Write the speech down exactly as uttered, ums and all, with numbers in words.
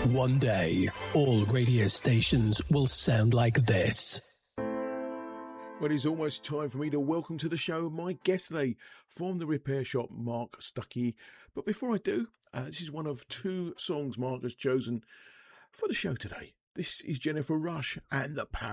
One day, all radio stations will sound like this. Well, it's almost time for me to welcome to the show my guest today from the repair shop, Mark Stuckey. But before I do, uh, this is one of two songs Mark has chosen for the show today. This is Jennifer Rush and the Power.